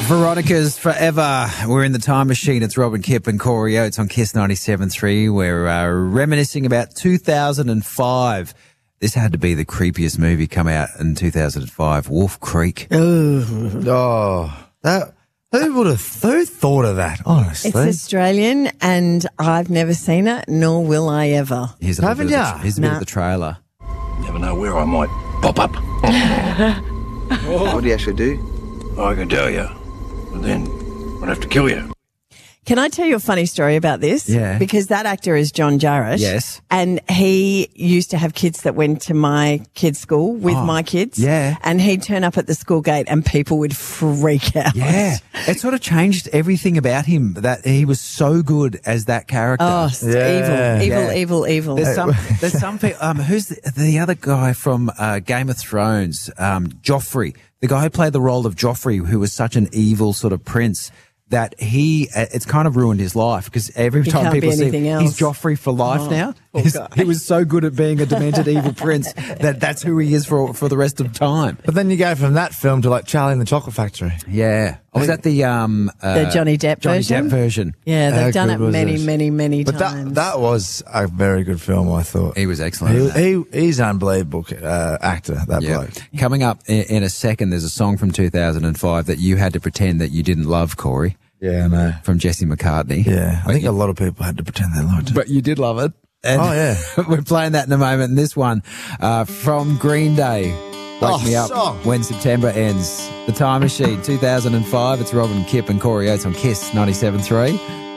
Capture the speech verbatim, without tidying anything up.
Veronica's Forever. We're in the time machine. It's Robin Kipp and Corey Oates on Kiss ninety-seven point three. We're uh, reminiscing about two thousand five. This had to be the creepiest movie come out in two thousand five, Wolf Creek. Oh, that who would have who thought of that? Honestly, It's Australian, and I've never seen it, nor will I ever. Here's a little Haven't bit of ya? the, here's a bit Nah. of the trailer. Never know where I might pop up. What do you actually do? I can tell you, but then I'd have to kill you. Can I tell you a funny story about this? Yeah. Because that actor is John Jarrett. Yes. And he used to have kids that went to my kids' school with Oh, my kids. yeah. And he'd turn up at the school gate and people would freak out. Yeah. It sort of changed everything about him, that he was so good as that character. Oh, it's Yeah. evil, evil, Yeah. evil, evil. There's some, there's some people, um, who's the, the other guy from uh, Game of Thrones, um, Joffrey, the guy who played the role of Joffrey, who was such an evil sort of prince that he, uh, it's kind of ruined his life because every He time can't people be see anything him, else. he's Joffrey for life Oh, now. poor He's- guy. he was so good at being a demented evil prince that that's who he is for, for the rest of time. but then you go from that film to like Charlie and the Chocolate Factory. Yeah. Was that the, um, uh, The Johnny Depp Johnny version? Depp version? Yeah, they've How done it good was many, it? many, many But times. that that was a very good film, I thought. He was excellent. in that. He, he he's an unbelievable uh, actor. That Yeah. bloke. Coming up in, in a second, there's a song from two thousand five that you had to pretend that you didn't love, Corey, Yeah, I know. from Jesse McCartney. Yeah, I But think you- a lot of people had to pretend they liked it. But you did love it. And Oh, yeah. we're playing that in a moment. And this one uh, from Green Day, Wake Oh, Me Up song. When September Ends. The Time Machine, two thousand five. It's Robin Kipp and Corey Oates on Kiss ninety-seven point three.